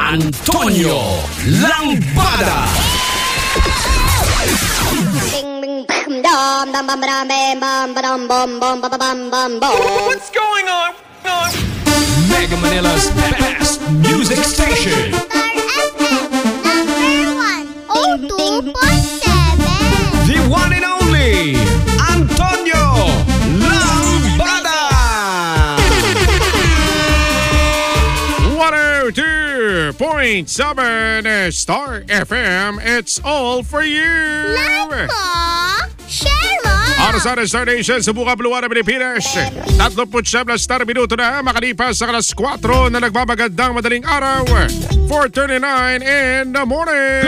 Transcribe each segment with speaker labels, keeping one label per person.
Speaker 1: Antonio Lambada.
Speaker 2: What's going on?
Speaker 1: Mega Manila's best music station. The one and only Antonio Lambada. 102.7 Star FM. It's all for you.
Speaker 3: Like mo, share mo.
Speaker 1: Para sa Star Nation sa Buka Buluan ng Pilipinas. 37 na star minuto na makalipas sa alas 4 na nagbabagandang madaling araw. 4:39 in the morning.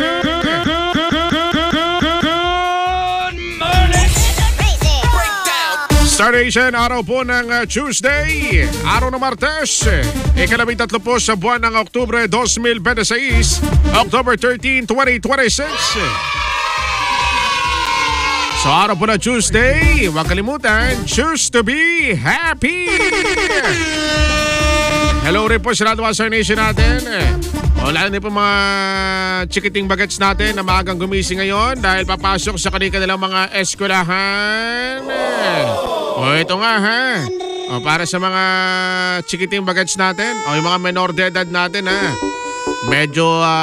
Speaker 1: Star Nation, araw po ng Tuesday, araw ng Martes, ika-13 po sa buwan ng Oktubre 2026, October 13, 2026. So araw po ng Tuesday, huwag kalimutan, choose to be happy! Hello rin po sa lahat ng Star Nation natin. Lalo din po mga chikiting bagets natin na maagang gumising ngayon dahil papasok sa kanilang mga eskwelahan. Ito nga ha. Para sa mga chikiting bagets natin, yung mga menor de edad natin ha. Medyo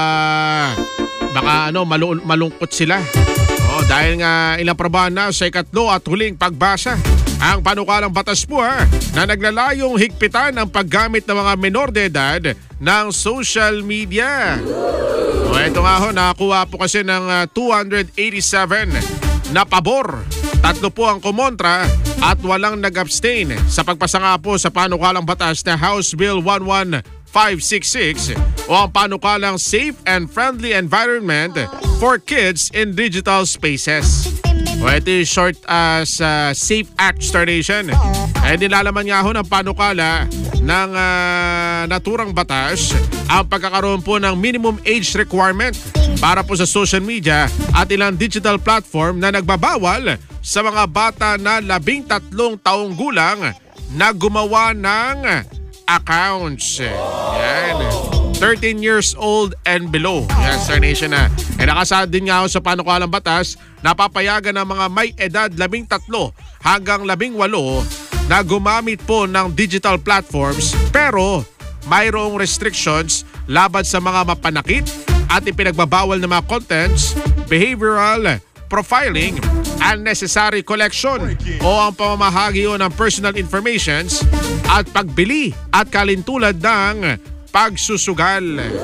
Speaker 1: baka malungkot sila. Dahil nga inaprobahan na sa ikatlo at huling pagbasa ang panukalang batas po na naglalayong higpitan ang paggamit ng mga menor de edad ng social media. Ito nga ho, nakakuha po kasi ng 287 na pabor. 3 po ang kumontra at walang nag-abstain sa pagpasa nga po sa panukalang batas na House Bill 11566 o ang panukalang Safe and Friendly Environment for Kids in Digital Spaces. Ito yung short as Safe Act Star Nation. Nilalaman nga ho ng panukala ng naturang batas ang pagkakaroon po ng minimum age requirement para po sa social media at ilang digital platform na nagbabawal sa mga bata na 13 taong gulang na gumawa ng accounts. Yan. 13 years old and below. Yan, Star Nation na. Nakasaad din nga ako sa panukalang batas na papayagan ng mga may edad 13 hanggang 18 na gumamit po ng digital platforms pero mayroong restrictions laban sa mga mapanakit at ipinagbabawal ng mga contents, behavioral profiling, unnecessary collection o ang pamamahagi ng personal informations at pagbili at kalintulad ng pagsusugal.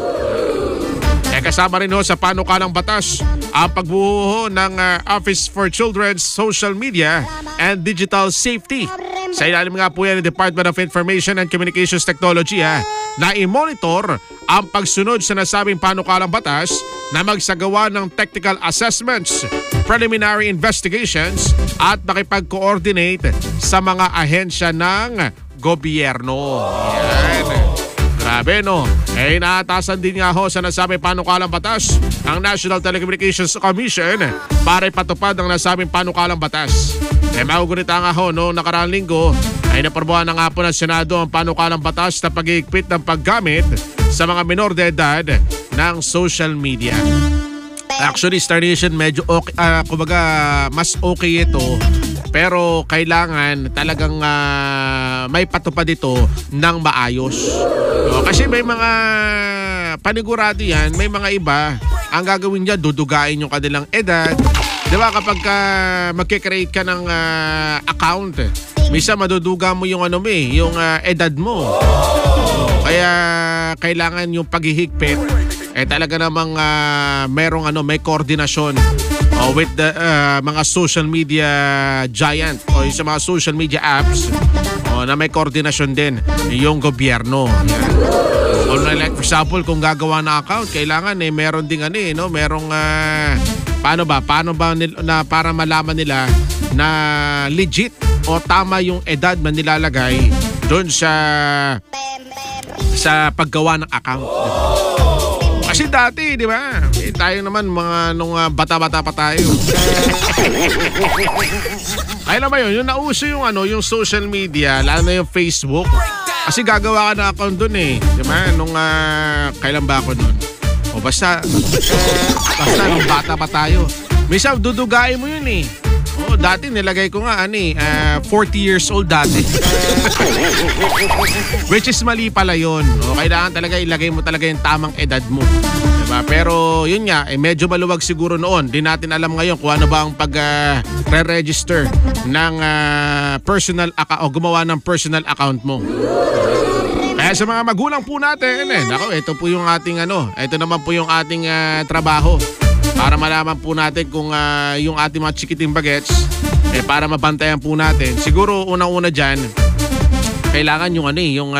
Speaker 1: Kasama rin ho sa panukalang batas ang pagbuo ng Office for Children's Social Media and Digital Safety. Sa ilalim nga po yan ng Department of Information and Communications Technology na i-monitor ang pagsunod sa nasabing panukalang batas na magsagawa ng technical assessments, preliminary investigations at makipag-coordinate sa mga ahensya ng gobyerno. Yan. Grabe no. Inaatasan din nga ho sa nasabing panukalang batas ang National Telecommunications Commission para ipatupad ang nasabing panukalang batas. Maugunita nga ho noong nakaraang linggo ay naprobahan na nga po ng Senado ang panukalang batas na pag-iigpit ng paggamit sa mga menor de edad ng social media. Actually, Star Nation, medyo okay, kumbaga mas okay ito. Pero kailangan talagang may patupad ito ng maayos. Kasi may mga panigurado yan, may mga iba, ang gagawin niya, dudugain yung kanilang edad. Diba kapag magkikreate ka ng account, misa maduduga mo yung yung edad mo. Kaya kailangan yung paghihigpit, talaga namang may koordinasyon with the mga social media giant o sa mga social media apps na may koordinasyon din yung gobyerno. Like for example, kung gagawa na account, kailangan meron ding merong paano ba na para malaman nila na legit o tama yung edad na nilalagay doon sa paggawa ng account. Kasi dati, di ba? Tayo naman nung bata-bata pa tayo. Ay naman yun, yung nauso yung social media, lalo na yung Facebook. Kasi gagawa ka na account dun eh. Diba? Nung kailan ba ako nun? O basta nung bata pa tayo. Minsan dudugain mo yun eh. Oo, dati nilagay ko nga 40 years old dati. Which is mali pala yun. O, kailangan talaga ilagay mo talaga yung tamang edad mo. Diba? Pero yun nga, medyo maluwag siguro noon. Di natin alam ngayon kung ano ba ang pag-re-register ng personal account o gumawa ng personal account mo. Kaya sa mga magulang po natin, nako, ito po yung ating ito naman po yung ating trabaho. Para malaman po natin kung yung ating mga chikiting bagets, para mabantayan po natin. Siguro unang-una dyan, kailangan yung yung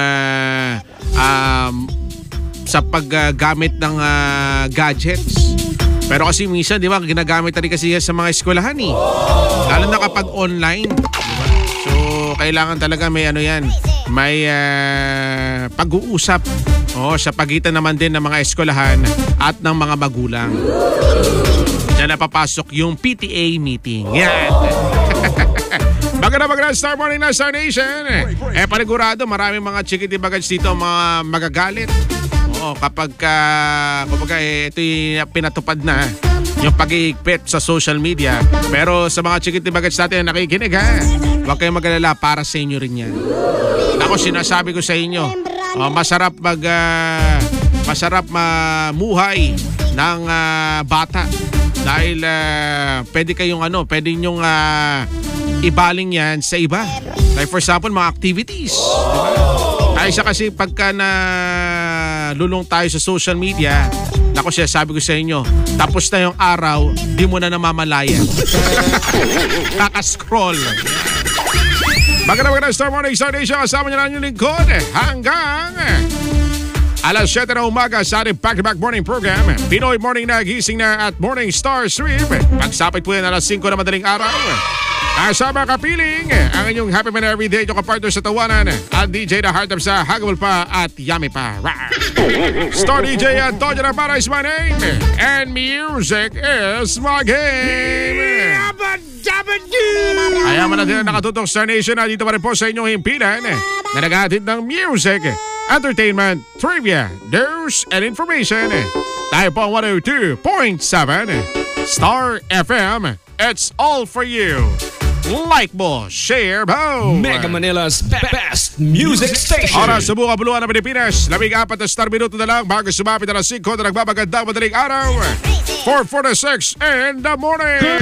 Speaker 1: sa paggamit ng gadgets. Pero kasi minsan, di ba, ginagamit na rin kasi sa mga eskwelahan eh. Lalo na kapag online. Diba? So, kailangan talaga may may pag-uusap sa pagitan naman din ng mga eskwelahan at ng mga magulang. Diyan na papasok yung PTA meeting. Yan. Magandang Star Morning na Star Nation. Panigurado, maraming mga chikiti bagets dito, mga magagalit. Kapag ito yung pinatupad na yung pag-iigpit sa social media. Pero sa mga chikiti bagets natin na nakikinig huwag kayong mag-alala, para sa inyo rin yan. Ako sinasabi ko sa inyo, masarap mamuhay ng bata dahil pwede kayong pwede nyong ibaling yan sa iba. Like for example, mga activities. Diba? Kaysa kasi pagka lulong tayo sa social media, ako sabi ko sa inyo, tapos na yung araw, di mo na namamalayan. Kakascroll. Magandang Star Morning Star Nation. Kasama niyo na yung lingkod hanggang alas 7 na umaga sa ating back-to-back morning program. Pinoy Morning na, gising na at Morning Star Stream. Pagsapit po yan alas 5 na madaling araw. Kasama kapiling ang inyong happy man everyday, yung kapartner sa tawanan at DJ na heart up sa hagabol pa at yummy pa. Star DJ Antonio Navarra is my name and music is my game. Kaya man natin nakatutok Star Nation na dito pa rin po sa inyong himpilan na naghahatid ng music, entertainment, trivia, news, and information. Tayo po ang 102.7 Star FM. It's all for you. Like mo, share mo.
Speaker 4: Mega Manila's best music station.
Speaker 1: Oras sa buka buluan ng Pilipinas. 14 na star minuto na lang bago sumapit na 5 na nagbabagandang madaling araw. 4:46 in the morning.